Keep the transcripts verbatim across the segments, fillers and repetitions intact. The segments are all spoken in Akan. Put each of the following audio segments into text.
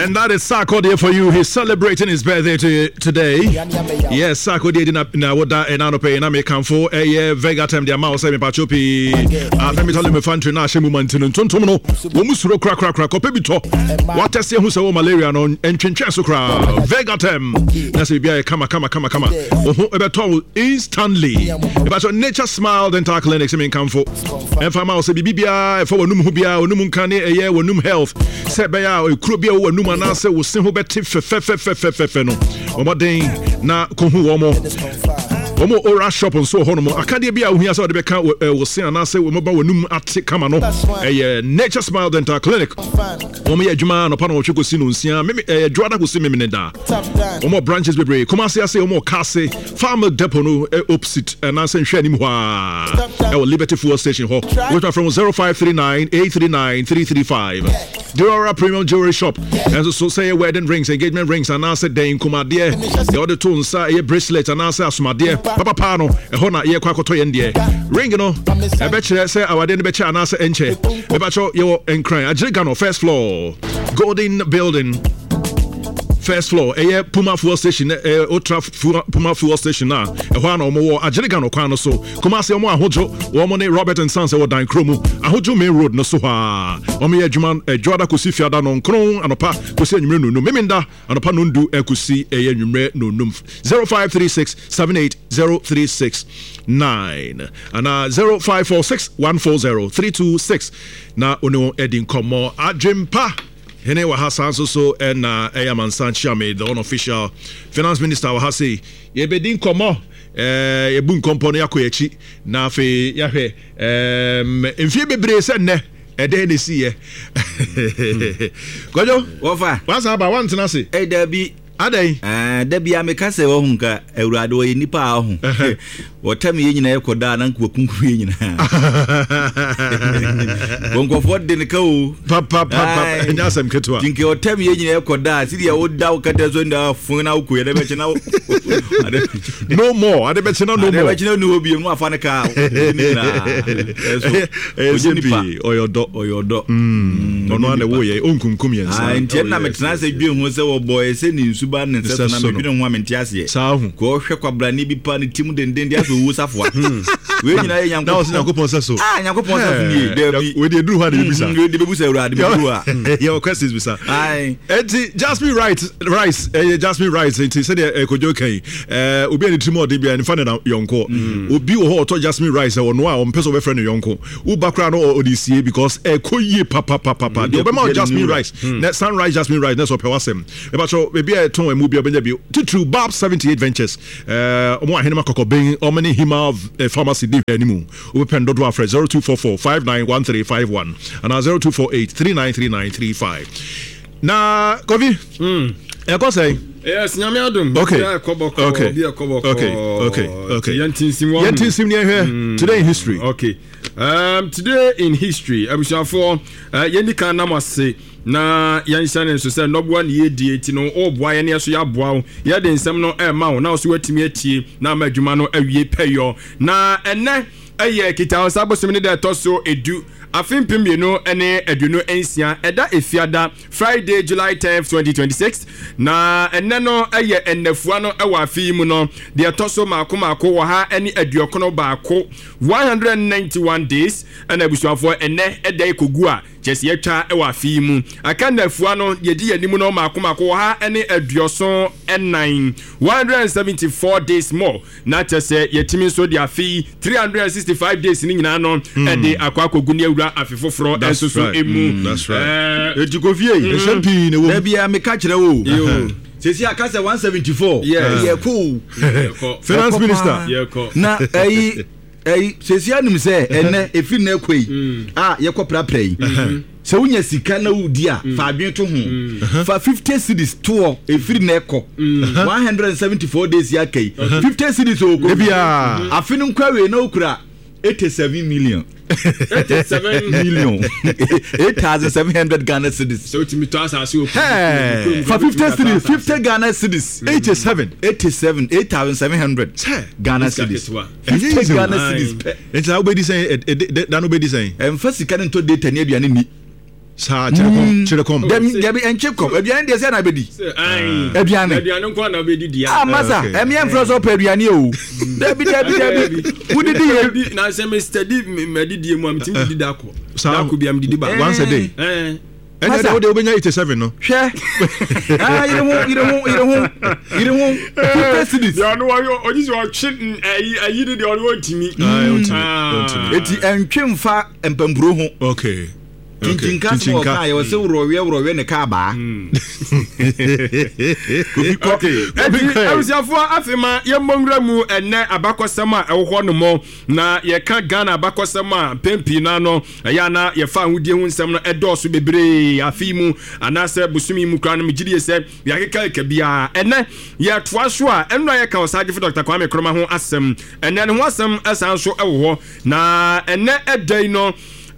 And that is Sarkodie for you. He's celebrating his birthday to, today. Yes, Sarkodie did not what that and I pay and I make come for a year Vega time their mouse and Pachopi. Let me tell you, fan train national movement in Tontomo. Womusuro crack crack crack opebito. What I say who say malaria on and Chinchaso crack. Vega time. That's a be kama kama kama kama. Oh, about instantly. About your nature smile dental clinics in come for. And for mouse B B I for Num Hubia or Num Kane a year or Num Health. Set by our Krubia or Num Anasa will sing better fe fe fe fe fe fe fe no. What day na Kuhu Omo. Omo ora shop on so hono akade bia ohia so de beka wo se anase wo maba wanum ate kama no eh Nature Smile Dental Clinic omo ye adwuma no pa no tweko si no nsia me eh dwada ko si me me da omo branches bebre kuma se ase omo kase farmer depot no opposite anase hwe anim ho a e wo Liberty Fuel Station ho which from zero five three nine eight three nine three three five Dora Premium Jewelry Shop and so say wedding rings engagement rings anase den kumade the other two nsa e bracelet anase asumade Papa Pano, a hona ye kwakoto yendie. Ring no, I bet you say our den becha anasa enche. Ebacho yo enkran. Ajigano first floor. Golden Building. First floor, a Puma Fuel Station, a Ultra Puma Fuel Station now. A one or more, a Jerigano Quano so. Comasi Omo Hojo, Womone Robert and Sons or Dan Cromo, a Hojo Main Road, no soha. Omi a Juman, a Joda Kusifia non Cron, and a pa Kusi Munu, no Miminda, and a Panundu, a Kusi, a Numre, no Num. zero five three six seven eight zero three six nine. And uh, zero five four six one four zero three two six. Na Uno Edin Komo, a Jimpa. Hene wa hasa so and uh, Ayaman Sanchame, the unofficial finance minister wa hasi ye bedin komo eh ye bun company akoyechi na fe yahwe em mfie bebre se ne e de ne si ye gojo wo fa wasa aba wan tena se e da bi adai eh da bi ameka se wo hunka awurade wo nipa ahu wo tam ye nyina yekoda na nko kunku ye nyina wonko fodde ne kawo pa pa pa nya sam ketwa tinke wo tam ye nyina yekoda sidi ya wo da wo kata so nda funa wo ko ye da be chena no more ade be chena no more ade be chena no obi mu afa ne ka eso ojipi oyodo oyodo ono ane wo ye onkunkum ye nsa ah ntia na metena se dwe hu se wo boy se ni suba ne se na me dwe hu amenti ase ko hwe kwabrani bi pa ne timu denden dia so wo safoa we nyina ye yanko na wo yakopon se so ah yakopon se ni de bi we dey do ha de bisa we dey bisa urade bi do a your questions bisa ai enti Jasmine Right Rice eh Jasmine Rice enti se de kojo kan eh obi ani trimo de bia ni fa na yonko obi wo ho to Jasmine Rice wo no a o mpeso be friend yonko u bakra no odisi because e koyie papa papa papa de be ma Jasmine Rice na Sunrise Jasmine Rice na so pe wasem e ba so be bia ton emu bia benya bi True Bob seventy-eight Ventures eh omo ahene makoko ben omani hima pharmacy di animu we pen dodo afre zero two four four five nine one three five one and zero two four eight three nine three nine three five na Kofi mm e ko say yes nyame adum okay okay okay okay okay yantinsim wa yantinsim ne here today in history okay um today in history abushafo uh, yendi kan namase na yanshane so say nobwa ne yedie ti no oboa ye ne so ya boa ye de nsem no e ma wo na so watimi atie na ma adwuma no awie peyo na ene eye kita osabosem ne de toso edu afimpim bienu ene aduno ensia eda efiada Friday July tenth twenty twenty-six na ene no eye enafua no ewa afimu no de toso mako mako wo ha ene aduokono baako one hundred ninety-one days ene busuafo ene eda ekogu a chesi etwa ewa afimu aka nafua no yedi yanimu no mako mako wo ha ene aduoso nine one hundred seventy-four days more na chese yetimi so de afi three hundred sixty-five days ni nyina no ede akwa akogu ne awura afifoforo enso so emu that's right eh etikofie champion ne wo da bia me ka kire wo sesi akase one seventy-four yeah cool finance minister na eh eh sesi anum se ene efi na ekoi ah ye kopra pray se wunya sika na wudi a fa adwen to ho fa fifty cities to efiri na eko one hundred seventy-four days ya kai fifty cities ogo bia afinu kwawe na okura eighty-seven million eighty-seven million eight thousand seven hundred Ghana cedis so timi to asase o for fifty cities fifty Ghana cedis eighty-seven eighty-seven eight thousand seven hundred Ghana cedis fifty Ghana cedis it's how be saying that no be saying em fa sika nto data ne aduane ni Sa chirekom chirekom. Dem dem enchekom. Aduane de se na bedi. Ai. Aduane. Aduane nko na bedi dia. Ah masa, em yem fro so pa aduane o. Debi debi debi. Wudi di na se me study me didi mu am tim didi da ko. Da ko bi am didi ba. Once a day. Eh. And then they will be eighty-seven, no? Share. Ah, you don't, you don't, you don't, you don't. You know, you just want shit. I, I did the other to me. Ah, eti entwem fa empambro ho. Okay. Tintinka so ka ya se rowe rowe ne ka ba. Okay. I was afo afema ye mongra mu enne abakosem a ewo no mo na ye ka Ghana abakosem a pempi na no ya na ye fa ahudie hu nsem no edoso bebre afi mu anase busumi mu kra no megidie se ya keka ka bia enne ye toa so a enno ye ka osaje for Doctor Kwame Nkrumah ho asem enne ho asem asan so ewo ho na enne edai no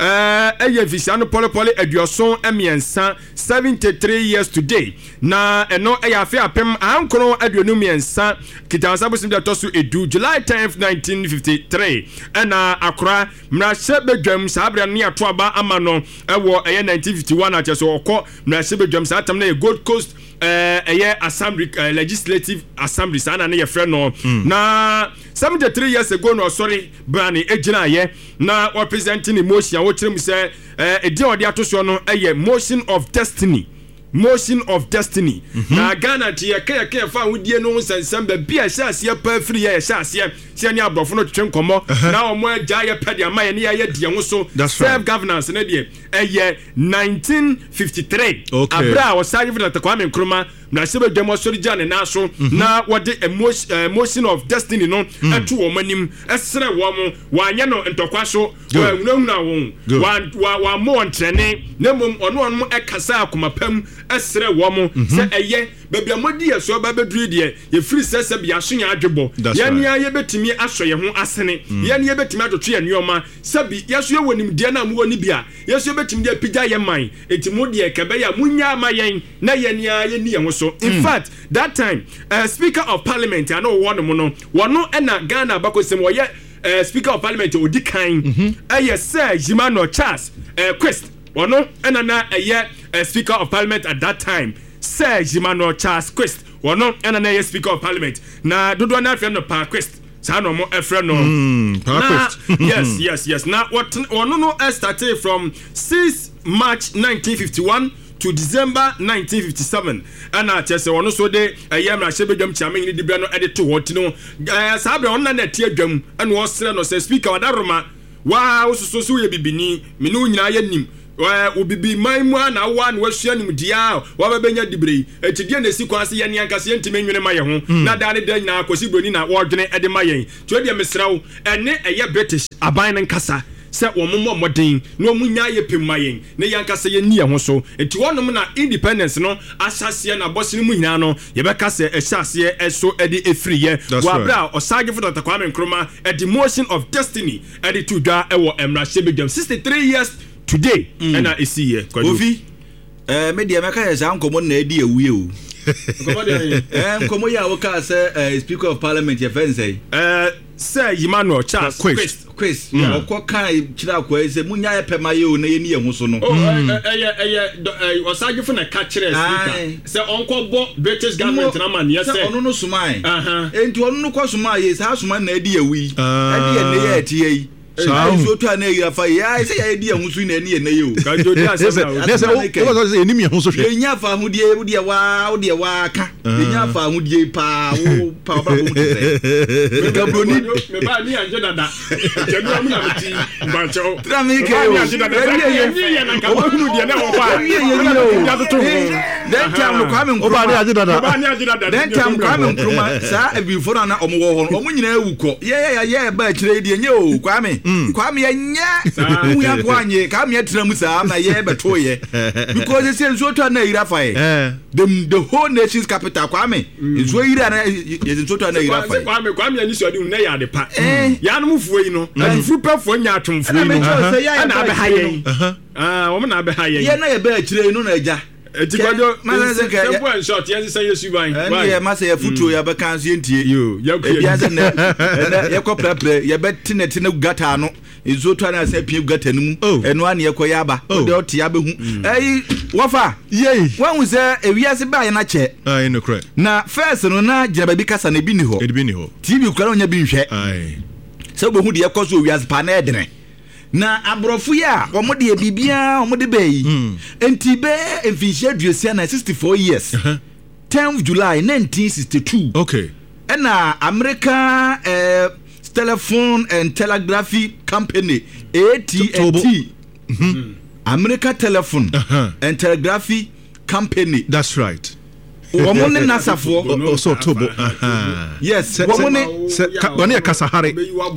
eh eye visa no pole pole aduoson emiensa seventy-three years today na eno eye afi apem ankoro aduonu miensa kitansa bosim de tosu edu July tenth nineteen fifty-three ena akora mrahye bedwam sabre ne ato aba amano ewo eye nineteen fifty-one acheso okọ mrahye bedwam sa atam na Gold Coast eh eye assembly uh, legislative assembly sana ne ye frɛ no mm. na seventy-three years ago no sorry brani ejina ye na or presenting emotion wo kyerem sɛ eh edi odi atoso no eye motion of destiny motion of destiny mm-hmm. na Ghana tie ka ka fa hodie no nsensem ba bia hya ase pa free ye hya ase se ne abrofo no twetwe nkomo na omo agya ye pede amaye ne ye die ho so self governance ne die eye nineteen fifty-three abra o sage for Doctor Kwame Nkrumah na sebe demosori jane na so na wode emotion of destiny no eto wo manim esere wo mo wanye no ntokwa so wa hunahuna wo wa wa mo ntrene na mom ono ono ekasa akomapam esere wo mo se eye bebia modi ye so ba beduru de ye free sese bia so nya adwebo ye ne ye betimi aso ye ho asene ye ne ye betimi adotwe ye nioma sabi ye so ye wonim de na mo woni bia ye so betimi de pija ye man etimo de kebe ya munya amayen na ye ne ye ni ye ho so in mm. fact that time uh, Speaker of Parliament I know one mono one na Ghana bakosem wo ye uh, Speaker of Parliament odi kan eh Sir Jimano Charles uh, Quest one na na eh uh, Speaker of Parliament at that time Sir Jimano Charles Quest one na na Speaker of Parliament na dodo na afia no pa Quest sa no mo efre no mm, pa Quest yes yes yes na what one no started from sixth March nineteen fifty-one to December nineteen fifty-seven and I just want to so de ayam na shebedwam chairman ni dibia no edit to what no eh sabe on na na tie dwam and wo sere no say speaker wadaroma wa so so ye bibini me no nyina ye nim wa obibi maimu na wa na wasua nim dia wa babenya dibrei etidie na sikwanse ye ne ankase ntime nwene ma ye ho na da ne da nyina akosi broni na wo dwene ede ma ye to de mesrawo ene eye British aban ne nkasa se wo mommo modin no munya ye pemayen ne yankase ye nie ho so enti wonom na independence no asase na bosini mu nyina no ye beka se ehase eso edi efriye wa bra osage for Doctor Kwame Nkrumah a demotion of destiny edi to da ewo emra shebedam sixty-three years today and I see here Kofi eh media meka ye sa nkomo na edi ewie o nkomo de eh nkomo ya wo ka se Speaker of Parliament ye fense eh Sir Emmanuel Charles Quest Quest okọ kan kira kwa ese munya ye pema ye o na ye ni ye ho so no oh eh eh eh osage for na ka kire speaker se onko bo British government na man ye se ono no sumai enti ono no kwa sumai ye sa sumai na edi awi edi ye ne ye tie yi so so to na ira fa ya se ya edi ahusu na ni ye na ye o ka jodi ase na se o was say enim ye ho so hwe ye nya fa ahudie udie wa udie wa ka ye nya fa ahudie pa wo pa ba bo mutse me ga broni me ba ni anje dada je no mu na meti ba cho tra me ke o ye ye na ka wo hunu die na wo ba ye ye ni o ya to then time no Kwame o ba ni anje dada o ba ni anje dada then time Kwame Nkrumah sa abi fo na omo wo ho omo nyina ewu ko ye ye ye ba kire die nye o Kwame Kwame ye nya mu ya kwa nye Kwame ye tra mu sa na ye beto ye because say nso to na ira fa ye the the whole nation's capital Kwame nso ira na ye nso to na ira fa Kwame Kwame ani so adi na ya de pa ya no mufuo yi no afufu pefo nya atomfuo yi no na abe ha ye ah wo na abe ha ye ye na ye ba kire no na eja Etikwado simple and short yes say yes ban why ye ma say futuo ya be kan so entie yo ya ya se na ye ko prepare ye be tinete na gata no nsuo tɔ na sɛ pie gata no mu Oh. ɛno ani ɛkɔ yaba Oh. ɔde ɔte abɛhu ɛyi wɔfa Yay. wɔn sɛ ewiase baayɛ na kyɛ Aye, no correct. na first no na gyina baabi kasa na ebi ni hɔ It be ni ho. T V kura onya bi nhwɛ Aye. sɛ obehu deɛ ɛkɔ so wiase pa na ɛdene na aborɔfo yi a wɔn deɛ biribiara wɔn de bɛɛ yi nti bɛɛ mfinhyia aduosia na sixty-four years tenth July nineteen sixty-two Okay. ɛna America uh, Telephone and Telegraphy Company A T and T America Telephone Uh-huh. and Telegraphy Company That's right. wɔn ne NASA foɔ Also Tobo. Aha. yes Sɛ- wɔn sɛ- ne sɛ ka- wɔne yɛ Kasahare.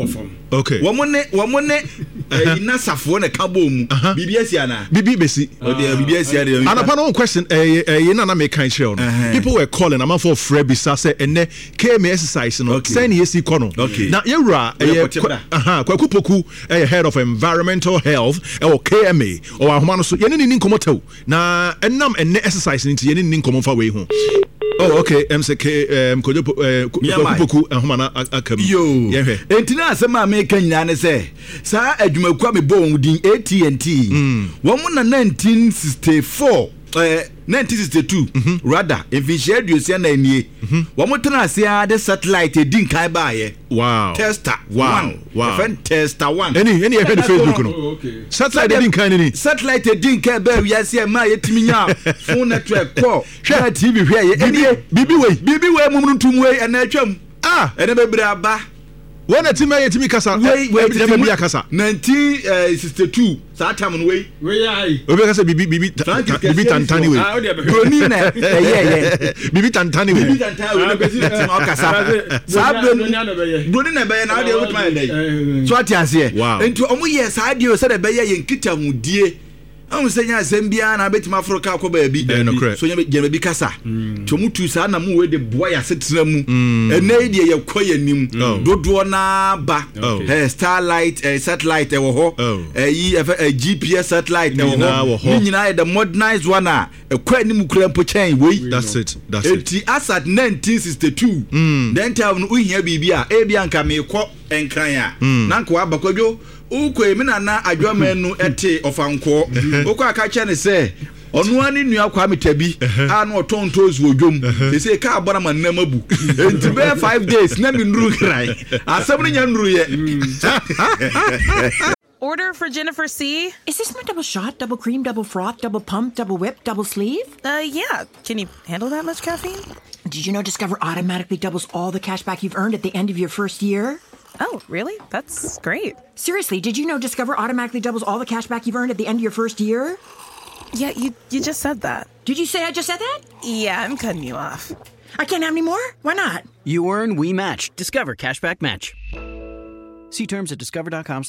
Okay. wɔn ne wɔn ne ɛyi NASA foɔ na ka bɔ mu biribi asi ana Bibi besi. ɔde biribi asi ana Anapa no question eh eh na na me kan kyerɛ no. Uh-huh. People were calling am for Fred bisa say ene K M exercise no Okay. send yesi kɔ no. Okay. Na yewura Oya eh kɔte bra. aha Kwaku Poku eh head of environmental health eh o K M A o ahoma no so yene ni nkomo tew. Na enam ene exercise ni yene ni nkomo fa we ho. Oh okay M C K um Kojo eh Kwaku Poku ahoma na akam. yo Yehwe. enti na asɛm a meka nyinaa ne sɛ saa adwumaku a mebɔ wɔn din A T and T wɔn na nineteen sixty-four eh, nineteen sixty-two rather mfinhyia aduosia na nie wɔn tena ase a de satellite edi nkan baayɛ Wow. tester Wow. one Wow. friend tester one Any any head Facebook no. Okay. Satellite din kan ni. satellite edi nkan baa wiase a ma yɛtumi nya phone network kɔ hwɛ T V hwɛ yɛ ɛnie Bibi wei. bibi wei mum ntum wei ɛna atwam Ah, ɛna bebree aba when a team yɛ timi kasa. wei wei Ebi bi akasa. nineteen sixty-two saa time no wei Obi kasa bibi bibi ta- Francis ta- bibi Kessié tantani nso. we. Ah, o de bɛ. broni na ɛyɛ ɛyɛ Bibi tantani bibi we. tantan wei na bɛsi tɛm ɔkasa saa broni broni na ɛbɛyɛ na adeɛ wotuma yɛ dɛ so ate aseɛ Wow. nti ɔmo yɛ saa adeɛ o sɛ de bɛyɛ yɛn nkitahodie ɔmo sɛ nya asɛm biara na abɛtumi aforo kaa kɔ baabi Eh, no correct. so nya gyina baabi kasa nti ɔmo tu saa na mo wei de boa yɛ asetena mu ɛnɛ yi deɛ yɛkɔ yɛ nim Oh. dodoɔ naa ba Oh. Eh, starlight eh, satellite ɛwɔ hɔ Oh. ɛyi ɛfɛ eh, G P S satellite Ne ɛwɔ nyinaa wɔ hɔ hɔ. ne nyinaa yɛ the modernized one a ɛkɔ anim kura mpo kyɛn wei That's it. That's it. eti asat nineteen sixty-two then time no wohia biribi a ebi anka mekɔ nkran a na nka waba kwadwo wokɔ emi nana adwaman no ɛte ɔfankɔɔ wokɔ aka kyɛ ne sɛ ɔno ani nua kwa metabi a na ɔtɔn toes wɔ dwom sɛ ka abɔ na ma nnam abu enti bɛyɛ five days na me nuru kran asɛm no nya nuru yɛ Order for Jennifer C. Is this my double shot, double cream, double froth, double pump, double whip, double sleeve? Uh, yeah. Can you handle that much caffeine? Did you know Discover automatically doubles all the cash back you've earned at the end of your first year? Oh, really? That's great. Seriously, did you know Discover automatically doubles all the cash back you've earned at the end of your first year? Yeah, you you just said that. Did you say I just said that? Yeah, I'm cutting you off. I can't have any more? Why not? You earn, we match. Discover Cashback Match. See terms at discover.com